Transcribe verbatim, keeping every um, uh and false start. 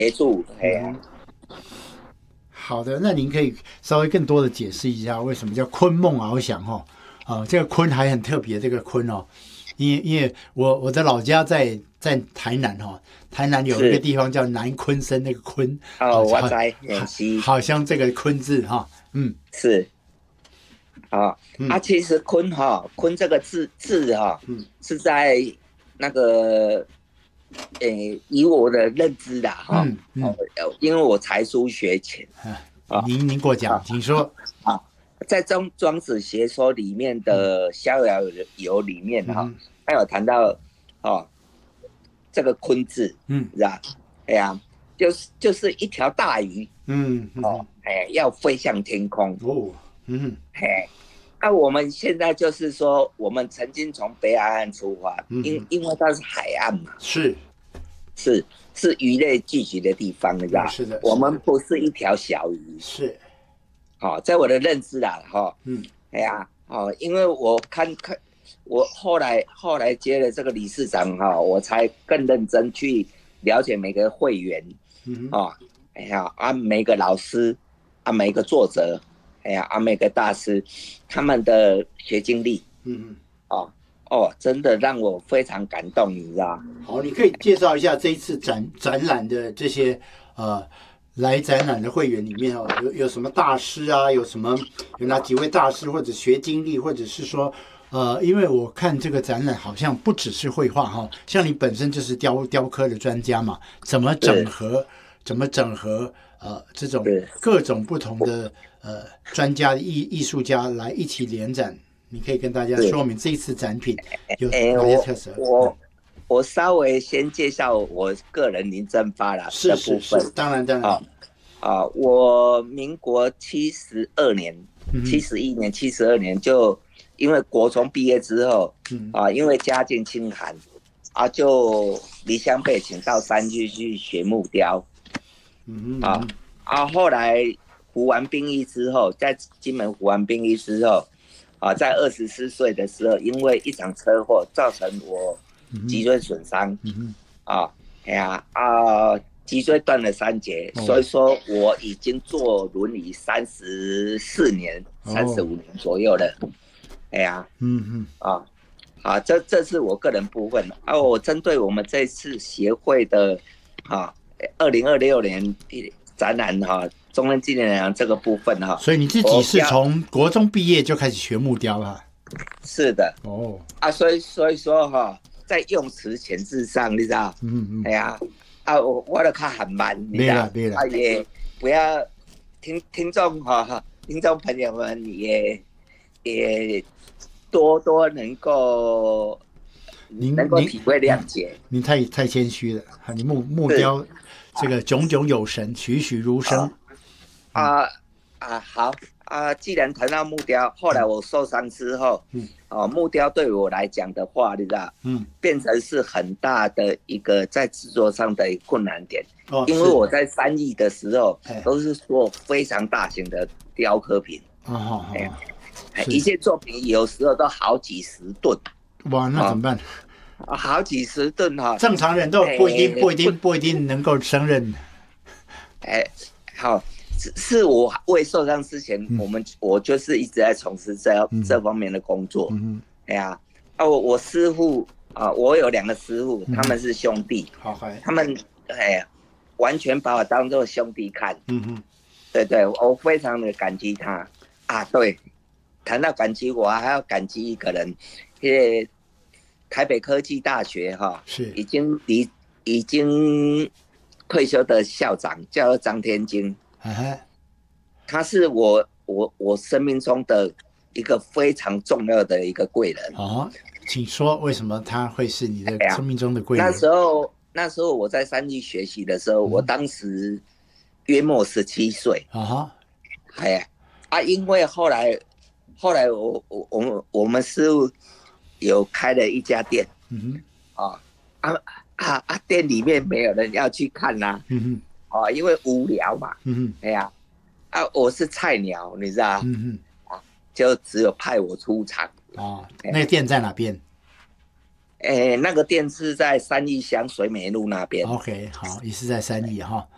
协助，哎呀、 嗯，好的，那您可以稍微更多的解释一下为什么叫昆梦翱翔哈？啊，这个昆还很特别，这个昆哦，因为因为我我的老家在在台南哈、哦，台南有一个是地方叫南昆生，那个昆好哦，我好在好演习好像这个昆字哈、嗯是啊啊， 嗯其实坤哈坤这个字字哈嗯是在那个诶，以我的认知啦哈哦， 嗯嗯， 因为我才疏学浅啊， 啊您您过奖， 啊请说。 啊，在庄庄子学说里面嗯的逍遥游里面哈， 嗯他有谈到哦这个坤字嗯是吧？哎呀，就是就是一条大鱼哦， 嗯嗯嗯， 哎，要飞向天空， 哦，嗯嘿，那我们现在就是说，我们曾经从北海岸出发，因嗯嗯， 因为它是海岸嘛， 是， 是是鱼类聚集的地方，你知嗯， 道？ 是的， 我们是的， 不是一条小鱼， 是， 好、哦，在我的认知啦，哈、哦， 嗯哎呀，哦，因为我看看，我后来后来接了这个理事长哈、哦，我才更认真去了解每个会员， 嗯哦，哎呀，啊，每个老师，啊，每个作者，哎呀，啊，每个大师，他们的学经历。 嗯嗯。 哦哦，真的让我非常感动，你知道？ 好，你可以介绍一下这一次展展览的这些呃来展览的会员里面哦，有有什么大师啊？有什么有哪几位大师或者学经历，或者是说呃，因为我看这个展览好像不只是绘画哈、哦，像你本身就是雕雕刻的专家嘛，怎么整是合怎么整合呃这种是， 各种不同的呃专家艺艺术家来一起联展？你可以跟大家是， 说明这一次展品有哎，我哪些特色？嗯。 我我稍微先介绍我个人林正发啦是的部分是是，当然当然， 啊啊，我民国七十二年、七嗯十一年、七十二年就因为国中毕业之后嗯啊，因为家境清寒啊，就离乡背井到山区去学木雕啊嗯嗯啊，后来服完兵役之后，在金门服完兵役之后啊，在二十四岁的时候，因为一场车祸造成我脊嗯椎损伤嗯啊，哎呀啊，脊椎断了三节， 哦所以说我已经坐轮椅三十四年、三十哦五年左右了。哎呀嗯嗯啊啊，这这是我个人部分啊。我针对我们这次协会的啊，二零二六年展览哈、啊，中正纪念堂这个部分哈、啊， 所以你自己我要是从国中毕业就开始学木雕了？ 是的哦， 啊，所以所以说哈、啊，在用词遣字上，你知道， 嗯嗯， 哎呀啊，我我的看很慢，你知道， 没了啊也不要听听众哈、听众朋友们也也多多能够您能够您体会谅解， 您太太谦虚了，你木木是雕这个炯炯有神，栩栩如生。 啊啊好啊，既然谈到木雕，后来我受伤之后， 嗯， 哦，木雕对我来讲的话，你知道， 嗯， 变成是很大的一个在制作上的困难点， 哦， 因为我在翻译的时候哎都是做非常大型的雕刻品， 哦好好， 哎，一件作品有时候都好几十吨， 哇，那怎么办？ 啊，好几十吨哈、 正常人都不一定哎不一定不一定能够胜任。 哎，好，是是我未受伤之前， 嗯我们我就是一直在从事这嗯这方面的工作。 嗯哎呀，啊，我我师傅啊，我有两个师傅， 嗯他们是兄弟， 好嗨， 他们哎呀，完全把我当做兄弟看。 嗯嗯对对，我非常的感激他啊。对，谈到感激，我还要感激一个人，因为台北科技大学哈， 是已经离已经退休的校长叫做张天金， 哎他是我我我生命中的一个非常重要的一个贵人。 好，请说为什么他会是你的哎呀生命中的贵人？ 那时候那时候我在三艺学习的时候， 嗯我当时约莫十七岁。 啊哈， 哎呀啊，因为后来后来我我我们我们师傅有开了一家店嗯啊啊啊啊，店里面没有人要去看呐、啊， 哼嗯啊，因为无聊嘛。 哼嗯哼哎呀啊，我是菜鸟，你知道， 嗯就只有派我出场。 哼哦，那个店在哪边哎，那个店是在三义乡水美路那边。 ？OK，好，也是在三义哈。